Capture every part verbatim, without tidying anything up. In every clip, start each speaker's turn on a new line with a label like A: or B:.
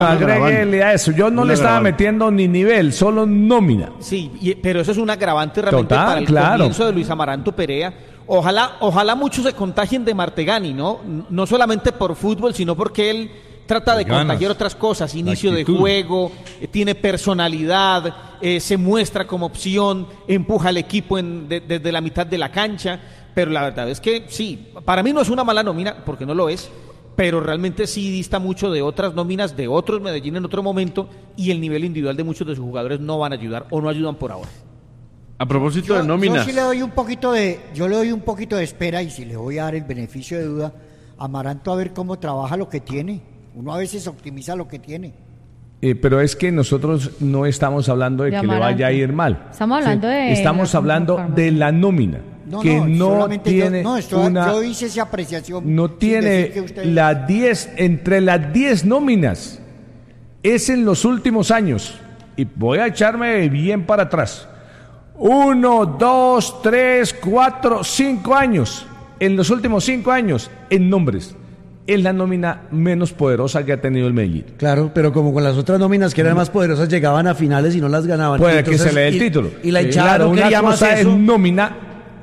A: Agréguele a eso, yo no le estaba metiendo ni nivel, solo nómina.
B: Sí, y, pero eso es un agravante realmente
A: Total,
B: para el
A: claro.
B: comienzo de Luis Amaranto Perea. Ojalá, ojalá muchos se contagien de Martegani, ¿no? No solamente por fútbol, sino porque él trata de
C: Ganas,
B: contagiar otras cosas, inicio de juego, eh, tiene personalidad, eh, se muestra como opción, empuja al equipo en, de, desde la mitad de la cancha, pero la verdad es que sí, para mí no es una mala nómina, porque no lo es, pero realmente sí dista mucho de otras nóminas, de otros Medellín en otro momento, y el nivel individual de muchos de sus jugadores no van a ayudar, o no ayudan por ahora.
D: A propósito
E: yo,
D: de nóminas.
E: Yo sí le doy un poquito de, yo le doy un poquito de espera, y si le voy a dar el beneficio de duda a Amaranto a ver cómo trabaja lo que tiene. Uno a veces optimiza lo que tiene.
A: Eh, pero es que nosotros no estamos hablando de,
F: De
A: que
F: Amaranto.
A: le vaya a ir mal.
F: Estamos hablando
A: Sí.
F: de...
A: Estamos hablando de la nómina,
E: No,
A: que
E: no,
A: no,
E: solamente
A: tiene
E: yo, no, esto,
A: una...
E: yo hice esa apreciación.
A: No
E: sin
A: tiene
E: decir que usted-
A: las diez, entre las diez nóminas, es en los últimos años, y voy a echarme bien para atrás, uno, dos, tres, cuatro, cinco años, en los últimos cinco años, en nombres, es la nómina menos poderosa que ha tenido el Medellín.
G: Claro, pero como con las otras nóminas que eran más poderosas llegaban a finales y no las ganaban.
A: Puede
G: Entonces,
A: que se le dé el
G: y-
A: título.
G: Y la
A: Sí,
G: hinchada
A: claro,
G: no
A: una
G: quería más
A: cosa es
G: eso.
A: nómina.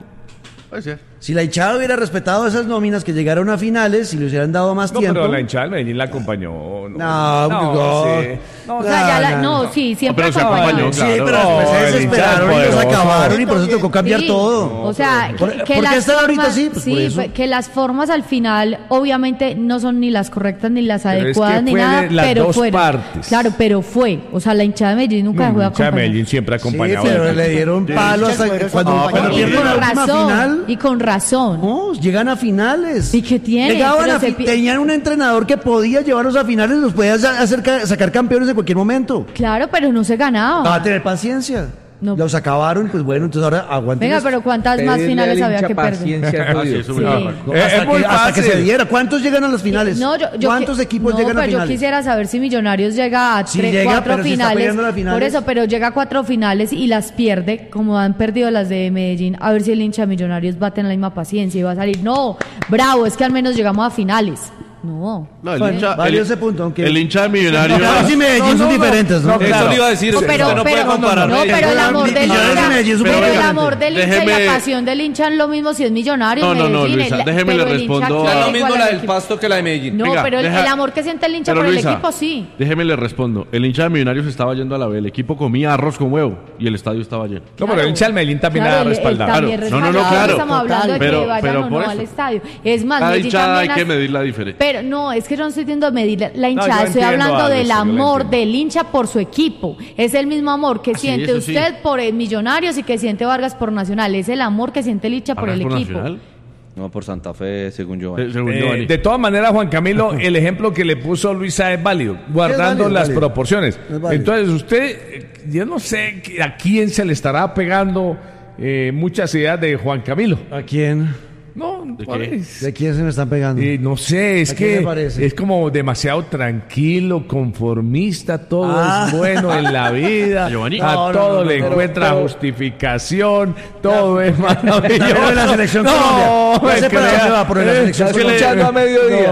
D: Puede ser.
G: Si la hinchada hubiera respetado esas nóminas que llegaron a finales y le hubieran dado más
A: No,
G: tiempo.
A: pero la hinchada del Medellín la acompañó. No,
G: No,
A: no,
G: no.
A: sí.
F: O sea, ya la- no, sí, siempre
D: pero se
F: acompañó.
D: acompañó,
G: Sí,
D: claro.
G: pero después se
A: No, el
G: desesperaron y
A: hinchada
G: los
A: poderoso.
G: acabaron y por eso tocó cambiar
F: Sí,
G: todo.
F: O sea,
G: ¿Por-
F: que,
G: por
F: que
G: qué
F: las
G: están ahorita
F: formas,
G: así? Pues
F: sí,
G: por eso.
F: fue- que las formas al final obviamente no son ni las correctas ni las
A: Pero es que
F: adecuadas ni
A: fue de
F: nada,
A: las
F: pero
A: dos
F: fueron.
A: partes.
F: Claro, pero fue, o sea, la hinchada de Medellín nunca dejó de
A: La hinchada de
F: acompañar.
A: Medellín siempre ha
G: Sí,
A: acompañado.
G: pero
A: al
G: le
A: equipo.
G: dieron palo hasta
E: Muchas
G: cuando,
E: fueron
G: cuando
F: Y
G: pierden
F: con
G: la última
F: razón,
G: final.
F: y con razón.
G: No, llegan a finales.
F: ¿Y qué tiene?
G: Llegaban
F: Pero
G: a
F: se
G: fi-
F: pi-
G: tenían un entrenador que podía llevarlos a finales, los podía sa- hacer ca- sacar campeones en cualquier momento.
F: Claro, pero no se ganaba.
G: Va a tener paciencia.
F: No.
G: Los acabaron, pues bueno, entonces ahora aguanten.
F: Venga, pero ¿cuántas más finales había que perder?
D: Ah, sí, eso me
F: Sí.
D: lo
A: Eh,
D: recuerdo.
G: hasta,
A: es muy
G: que, hasta que
A: fácil.
G: se diera. ¿Cuántos llegan a las finales?
F: No, yo- yo
G: ¿Cuántos
F: qui-
G: equipos
F: no,
G: llegan a
F: pero
G: finales?
F: yo quisiera saber si Millonarios llega a
G: Si
F: tres,
G: llega,
F: cuatro
G: pero si está
F: finales,
G: peleando las finales.
F: por eso, pero llega a cuatro finales y las pierde, como han perdido las de Medellín, a ver si el hincha de Millonarios va a tener la misma paciencia y va a salir, no, bravo, es que al menos llegamos a finales. No.
D: No, el
G: Bueno,
D: hincha,
G: valió
D: el,
G: ese punto, aunque-
D: el hincha de Millonarios.
G: Millonarios y Medellín
A: No, no,
G: son
A: no.
G: diferentes, ¿no?
A: No, claro.
C: Eso le iba a decir,
F: No,
C: usted
F: pero,
C: no puede
F: pero,
C: comparar.
F: no, pero el amor del
G: Millonarios y
F: hincha,
G: Medellín son
F: pero el
G: diferentes.
F: amor del hincha y
D: Déjeme-
F: la pasión del hincha es lo mismo si es Millonario
D: No,
F: y
D: no, no,
F: Medellín.
D: Luisa,
F: el-
D: déjeme
F: pero
D: le
F: el hincha
D: respondo
F: quiere
D: a-
C: No es lo
F: igual
C: mismo
F: al
C: la del
F: equipo.
C: Pasto que la de Medellín.
F: No,
D: Venga,
F: pero el,
D: deja-
F: el amor que siente el hincha
D: Pero,
F: por
D: Luisa,
F: el equipo sí.
D: Déjeme le respondo. El hincha de Millonarios estaba yendo a la B. El equipo comía arroz con huevo y el estadio estaba lleno.
A: No, pero el hincha del Medellín también
F: Claro,
A: ha
F: él- él
A: respaldado.
F: también
D: Claro. No, no, no,
F: respaldaba,
D: claro.
F: Estamos hablando de
D: Pero-
F: que vayan
D: pero
F: o no
D: por
F: al
D: eso.
F: estadio. Es más,
D: Cada
F: Medellín
D: hinchada
F: también
D: hay que
F: hace-
D: medir la diferencia.
F: Pero no, es que yo no estoy diciendo medir la- la hinchada,
A: yo
F: estoy
A: entiendo
F: hablando
A: algo,
F: del
A: sí, yo lo
F: amor
A: entiendo.
F: del hincha por su equipo. Es el mismo amor que
D: Ah, sí,
F: siente
D: eso sí.
F: usted por el Millonarios y que siente Vargas por Nacional. Es el amor que siente el hincha por el
D: ¿Vargas por
F: equipo.
D: Nacional?
C: No, por Santa Fe, según yo.
D: Eh, según
A: Eh,
D: Giovanni.
A: de todas maneras, Juan Camilo, el ejemplo que le puso Luisa es válido, guardando
G: válido,
A: las
G: válido.
A: proporciones.
G: Es válido.
A: Entonces, usted, eh, yo no sé que- a quién se le estará pegando eh, muchas ideas de Juan Camilo.
G: ¿A quién?
A: No,
D: ¿De
A: ¿cuál
D: qué?
A: es?
G: ¿De quién se me están pegando?
A: Eh, no sé, es
G: ¿A quién le
A: que
G: parece?
A: es como demasiado tranquilo, conformista, todo
G: Ah.
A: es bueno en la vida,
D: ¿A Giovanni?
A: a
G: No, no,
A: todo
G: no,
A: le
G: no,
A: encuentra
G: pero-
A: justificación, todo es maravilloso.
G: También lo de la selección
A: no,
G: Colombia.
A: me
G: Ya sé para
A: crea-
G: dónde va, por la
A: eh,
G: selección
A: es que
G: Colombia.
A: le-
C: a mediodía.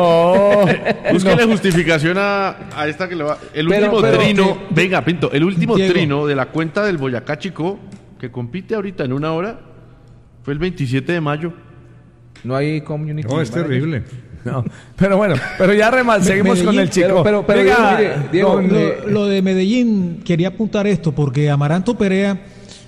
A: No,
D: Búsquele
A: no.
D: justificación a, a esta que le va. El
C: Pero-
D: último
C: pero-
D: trino.
C: Di-
D: Venga, Pinto. El último
H: Diego.
D: trino de la cuenta del Boyacá Chico, que compite ahorita en una hora, fue el veintisiete de mayo.
C: No hay community.
H: No, es terrible.
A: No, pero bueno, pero ya remal, seguimos con
H: Medellín,
A: el chico.
C: pero- pero- pero
A: Venga,
C: Diego, mire, Diego,
A: don, eh,
H: Lo, lo de Medellín, quería apuntar esto, porque Amaranto Perea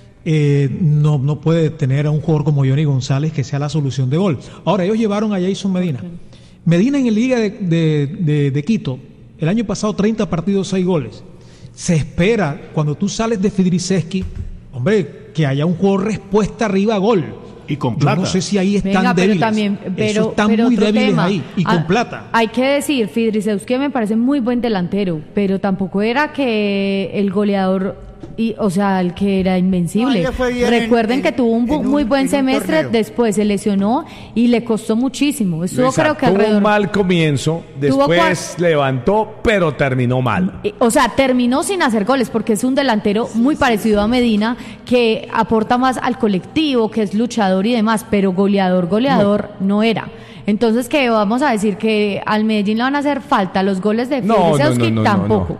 H: eh, no, no puede tener a un jugador como Johnny González que sea la solución de gol. Ahora, ellos llevaron a Jason Medina. Medina en el Liga de, de, de, de Quito, el año pasado treinta partidos, seis goles. Se espera, cuando tú sales de Fidriceski, hombre, que haya un jugador respuesta arriba a gol.
I: Y con
H: Yo
I: plata.
H: no sé si ahí están
F: Venga, pero
H: débiles.
F: también, pero,
H: Eso están
F: pero
H: muy
F: otro
H: débiles
F: tema.
H: ahí. Y
F: Ah,
H: con plata.
F: Hay que decir, Fidriceusque me parece muy buen delantero, pero tampoco era que el goleador, y, o sea, el que era invencible.
E: No, le fue bien
F: Recuerden
E: en-
F: que
E: en-
F: tuvo un, bu-
E: en un-
F: muy buen
E: en un
F: semestre,
E: torneo.
F: después se lesionó y le costó muchísimo. Estuvo
A: Luisa,
F: creo que
A: tuvo
F: alrededor...
A: un mal comienzo,
F: Tuvo
A: después levantó, pero terminó mal.
F: Eh, O sea, terminó sin hacer goles porque es un delantero muy parecido a Medina que aporta más al colectivo, que es luchador y demás, pero goleador, goleador no, era. Entonces, ¿qué vamos a decir? Que al Medellín le van a hacer falta los goles de
A: No, no,
F: Feliz
A: no, no, no,
F: tampoco.
A: no.